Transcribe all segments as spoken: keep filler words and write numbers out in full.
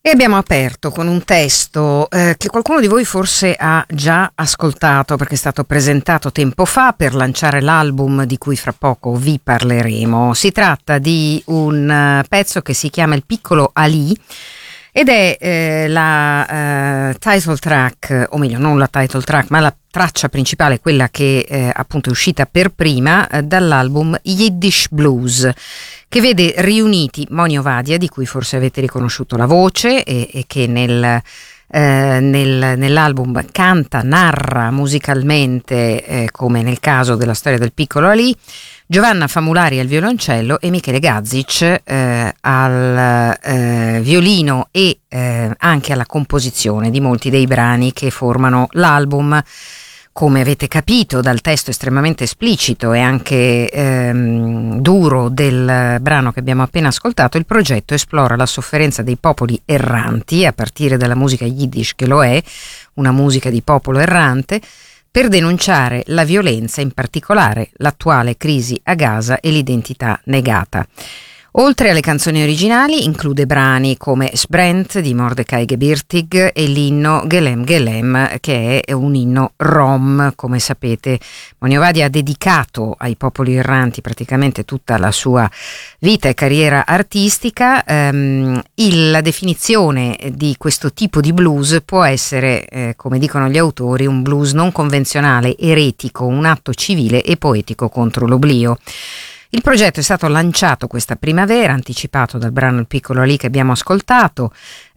E abbiamo aperto con un testo eh, che qualcuno di voi forse ha già ascoltato, perché è stato presentato tempo fa per lanciare l'album di cui fra poco vi parleremo. Si tratta di un uh, pezzo che si chiama Il piccolo Ali ed è eh, la uh, title track, o meglio non la title track ma la traccia principale, quella che eh, appunto è uscita per prima eh, dall'album Yiddish Blues, che vede riuniti Moni Ovadia, di cui forse avete riconosciuto la voce e, e che nel, eh, nel, nell'album canta, narra musicalmente, eh, come nel caso della storia del piccolo Ali, Giovanna Famulari al violoncello e Michele Gazzic eh, al eh, violino e eh, anche alla composizione di molti dei brani che formano l'album. Come avete capito dal testo estremamente esplicito e anche ehm, duro del brano che abbiamo appena ascoltato, il progetto esplora la sofferenza dei popoli erranti, a partire dalla musica yiddish che lo è, una musica di popolo errante, per denunciare la violenza, in particolare l'attuale crisi a Gaza e l'identità negata. Oltre alle canzoni originali include brani come Sbrent di Mordecai Gebirtig e l'inno Gelem Gelem, che è un inno rom. Come sapete, Moni Ovadia ha dedicato ai popoli erranti praticamente tutta la sua vita e carriera artistica. Um, il, la definizione di questo tipo di blues può essere, eh, come dicono gli autori, un blues non convenzionale, eretico, un atto civile e poetico contro l'oblio. Il progetto è stato lanciato questa primavera, anticipato dal brano Il piccolo Ali che abbiamo ascoltato,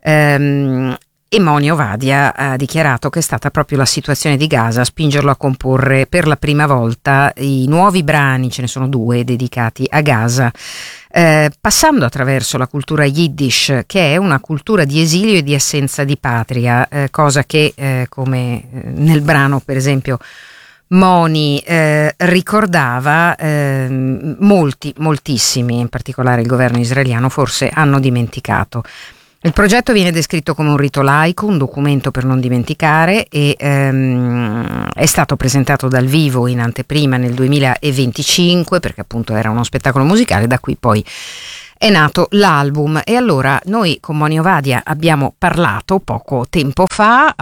ehm, e Moni Ovadia ha dichiarato che è stata proprio la situazione di Gaza a spingerlo a comporre per la prima volta i nuovi brani, ce ne sono due, dedicati a Gaza, eh, passando attraverso la cultura yiddish, che è una cultura di esilio e di assenza di patria, eh, cosa che, eh, come nel brano per esempio Moni eh, ricordava, eh, molti, moltissimi, in particolare il governo israeliano, forse hanno dimenticato. Il progetto viene descritto come un rito laico, un documento per non dimenticare, e ehm, è stato presentato dal vivo in anteprima nel duemilaventicinque, perché appunto era uno spettacolo musicale, da cui poi è nato l'album. E allora noi con Moni Ovadia abbiamo parlato poco tempo fa,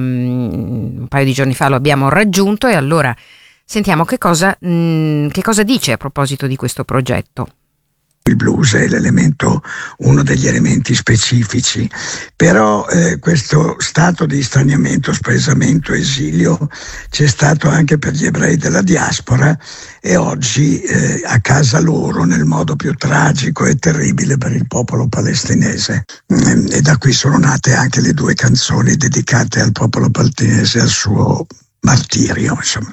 um, un paio di giorni fa lo abbiamo raggiunto, e allora sentiamo che cosa, mh, che cosa dice a proposito di questo progetto. Il blues è l'elemento, uno degli elementi specifici, però eh, questo stato di straniamento, spaesamento, esilio c'è stato anche per gli ebrei della diaspora, e oggi eh, a casa loro nel modo più tragico e terribile per il popolo palestinese. E da qui sono nate anche le due canzoni dedicate al popolo palestinese e al suo martirio, insomma.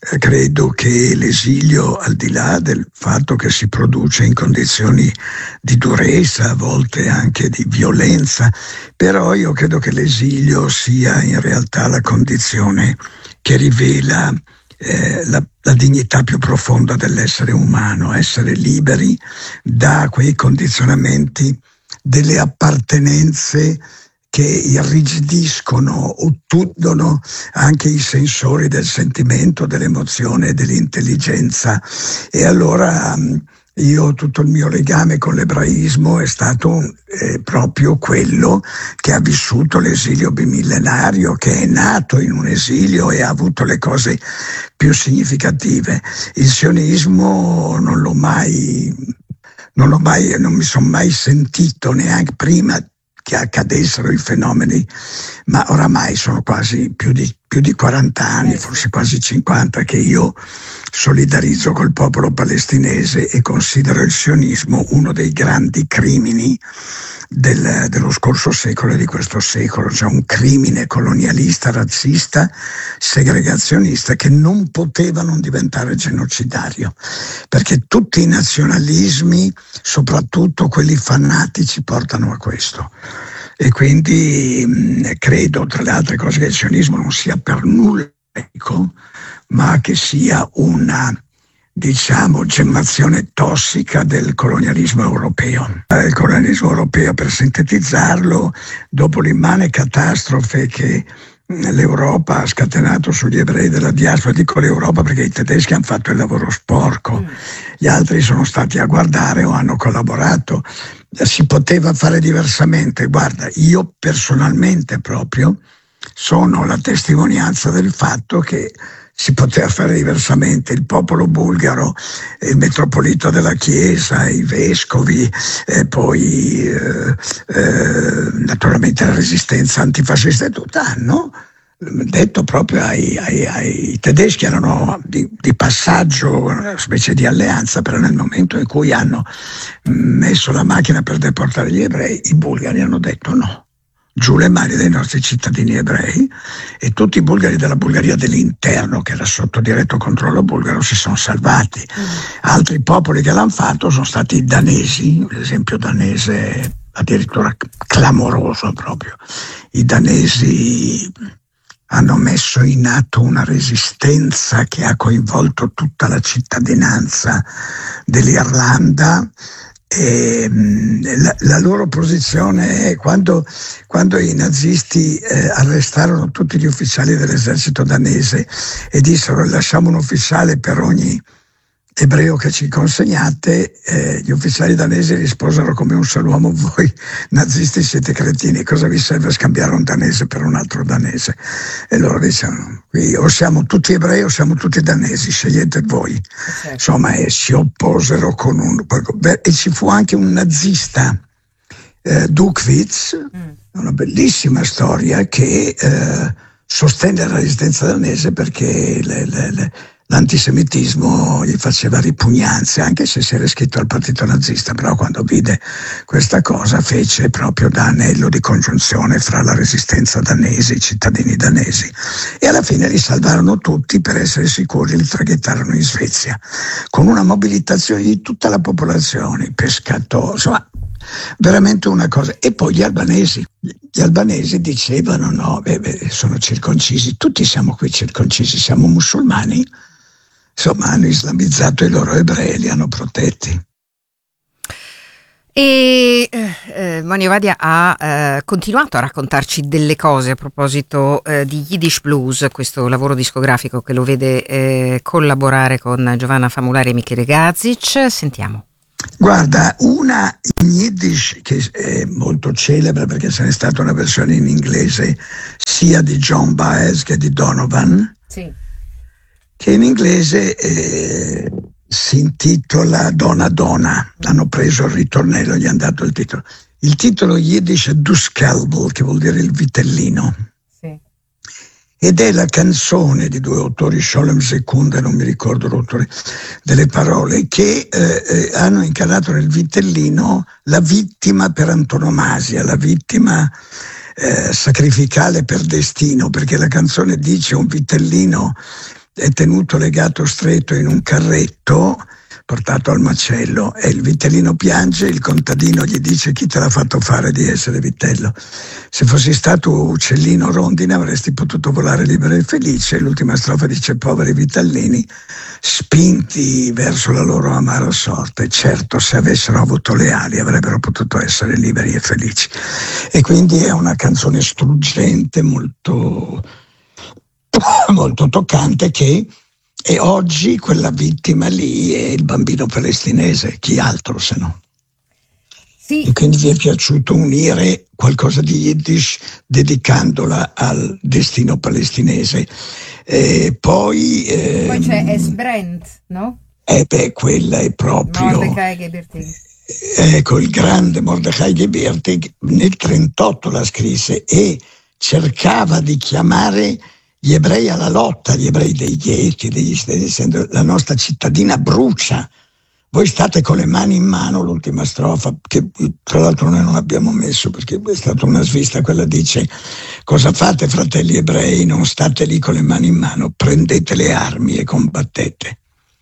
Credo che l'esilio, al di là del fatto che si produce in condizioni di durezza, a volte anche di violenza, però io credo che l'esilio sia in realtà la condizione che rivela eh, la, la dignità più profonda dell'essere umano, essere liberi da quei condizionamenti delle appartenenze che irrigidiscono, ottudono anche i sensori del sentimento, dell'emozione e dell'intelligenza. E allora io, tutto il mio legame con l'ebraismo è stato eh, proprio quello che ha vissuto l'esilio bimillenario, che è nato in un esilio e ha avuto le cose più significative. Il sionismo non l'ho mai, non l'ho mai, non mi sono mai sentito neanche prima che accadessero i fenomeni, ma oramai sono quasi più di, più di quaranta anni, forse quasi cinquanta, che io solidarizzo col popolo palestinese e considero il sionismo uno dei grandi crimini del, dello scorso secolo e di questo secolo, cioè un crimine colonialista, razzista, segregazionista, che non poteva non diventare genocidario, perché tutti i nazionalismi, soprattutto quelli fanatici, portano a questo. E quindi mh, credo, tra le altre cose, che il sionismo non sia per nulla laico, ma che sia una, diciamo, gemmazione tossica del colonialismo europeo. Il colonialismo europeo, per sintetizzarlo, dopo l'immane catastrofe che l'Europa ha scatenato sugli ebrei della diaspora, dico l'Europa perché i tedeschi hanno fatto il lavoro sporco, gli altri sono stati a guardare o hanno collaborato, si poteva fare diversamente. Guarda, io personalmente proprio sono la testimonianza del fatto che si poteva fare diversamente. Il popolo bulgaro, il metropolita della Chiesa, i vescovi, e poi eh, eh, naturalmente la resistenza antifascista e tutto hanno detto proprio ai, ai, ai tedeschi, erano di, di passaggio, una specie di alleanza, però nel momento in cui hanno messo la macchina per deportare gli ebrei, i bulgari hanno detto no, giù le mani dei nostri cittadini ebrei, e tutti i bulgari della Bulgaria dell'interno, che era sotto diretto controllo bulgaro, si sono salvati. Mm. Altri popoli che l'hanno fatto sono stati i danesi, l'esempio danese addirittura clamoroso proprio. I danesi hanno messo in atto una resistenza che ha coinvolto tutta la cittadinanza dell'Irlanda. E la, la loro posizione è quando, quando i nazisti eh, arrestarono tutti gli ufficiali dell'esercito danese e dissero lasciamo un ufficiale per ogni ebreo che ci consegnate, eh, gli ufficiali danesi risposero come un solo uomo: voi nazisti siete cretini, cosa vi serve scambiare un danese per un altro danese? E loro dicevano qui o siamo tutti ebrei o siamo tutti danesi, scegliete voi. Okay. Insomma, e si opposero con un... e ci fu anche un nazista, eh, Dukwitz, mm. una bellissima storia, che eh, sostenne la resistenza danese perché le, le, le l'antisemitismo gli faceva ripugnanza, anche se si era iscritto al partito nazista, però quando vide questa cosa fece proprio da anello di congiunzione fra la resistenza danese, i cittadini danesi, e alla fine li salvarono tutti, per essere sicuri li traghettarono in Svezia, con una mobilitazione di tutta la popolazione, i pescatori, insomma veramente una cosa. E poi gli albanesi gli albanesi dicevano no, beh, beh, sono circoncisi, tutti siamo qui circoncisi, siamo musulmani. Insomma, hanno islamizzato i loro ebrei e li hanno protetti. E eh, Moni Ovadia ha eh, continuato a raccontarci delle cose a proposito eh, di Yiddish Blues, questo lavoro discografico che lo vede eh, collaborare con Giovanna Famulari e Michele Gazic. Sentiamo. Guarda, una in Yiddish che è molto celebre perché ce n'è stata una versione in inglese sia di John Baez che di Donovan. Sì. Che in inglese eh, si intitola Donna Donna, hanno preso il ritornello e gli hanno dato il titolo. Il titolo Yiddish è Dus Kelbel, che vuol dire il vitellino. Sì. Ed è la canzone di due autori, Sholem Secunda, non mi ricordo l'autore delle parole, che eh, eh, hanno incarnato nel vitellino la vittima per antonomasia, la vittima eh, sacrificale per destino, perché la canzone dice un vitellino è tenuto legato stretto in un carretto portato al macello e il vitellino piange, il contadino gli dice chi te l'ha fatto fare di essere vitello? Se fossi stato uccellino rondine avresti potuto volare libero e felice. L'ultima strofa dice poveri vitellini spinti verso la loro amara sorte, certo se avessero avuto le ali avrebbero potuto essere liberi e felici. E quindi è una canzone struggente, molto molto toccante, che e oggi quella vittima lì è il bambino palestinese, chi altro se no. Sì. E quindi vi è piaciuto unire qualcosa di Yiddish dedicandola al destino palestinese. E poi eh, poi c'è Esbrand, no? Eh beh, quella è proprio Mordechai Gebertig. Ecco, il grande Mordechai Gebertig nel trentotto la scrisse e cercava di chiamare gli ebrei alla lotta, gli ebrei dei ghetti, degli dicendo la nostra cittadina brucia, voi state con le mani in mano, l'ultima strofa, che tra l'altro noi non abbiamo messo perché è stata una svista, quella dice cosa fate fratelli ebrei, non state lì con le mani in mano, prendete le armi e combattete.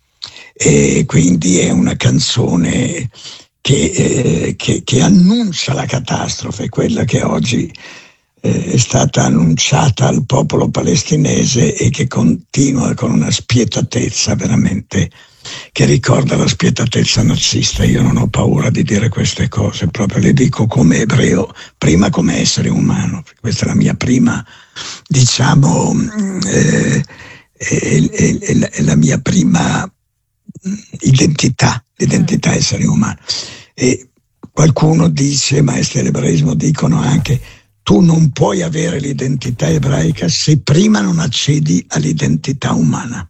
E quindi è una canzone che, eh, che, che annuncia la catastrofe, quella che oggi è stata annunciata al popolo palestinese e che continua con una spietatezza veramente che ricorda la spietatezza nazista. Io non ho paura di dire queste cose, proprio le dico come ebreo, prima come essere umano. Questa è la mia prima, diciamo, eh, è, è, è, è la mia prima identità, l'identità essere umano. E qualcuno dice, maestri dell'ebraismo dicono anche, tu non puoi avere l'identità ebraica se prima non accedi all'identità umana.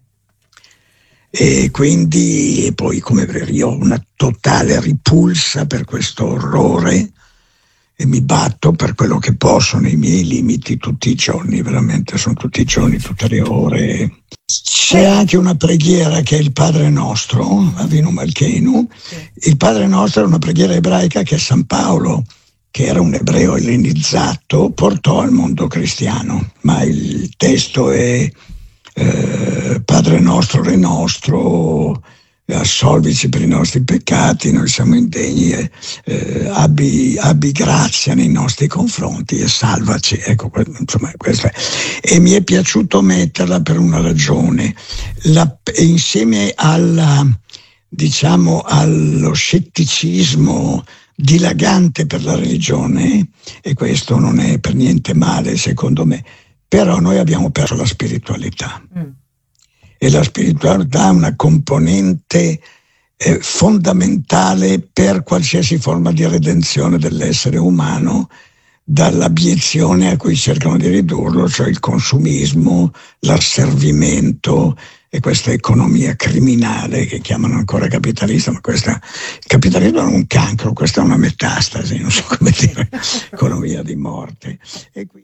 E quindi, e poi come io ho una totale ripulsa per questo orrore e mi batto per quello che posso nei miei limiti tutti i giorni, veramente sono tutti i giorni, tutte le ore. C'è anche una preghiera che è il Padre Nostro, Avinu Malkeinu. Il Padre Nostro è una preghiera ebraica che San Paolo, che era un ebreo ellenizzato, portò al mondo cristiano, ma il testo è eh, Padre Nostro, Re Nostro, assolvici per i nostri peccati, noi siamo indegni, eh, eh, abbi, abbi grazia nei nostri confronti e salvaci. Ecco, insomma, questa è. E mi è piaciuto metterla per una ragione, la, insieme alla, diciamo, allo scetticismo dilagante per la religione, e questo non è per niente male secondo me, però noi abbiamo perso la spiritualità. Mm. E la spiritualità è una componente eh, fondamentale per qualsiasi forma di redenzione dell'essere umano, dall'abiezione a cui cercano di ridurlo, cioè il consumismo, l'asservimento e questa economia criminale che chiamano ancora capitalista, ma questa, il capitalismo non è un cancro, questa è una metastasi, non so come dire, economia di morte. E qui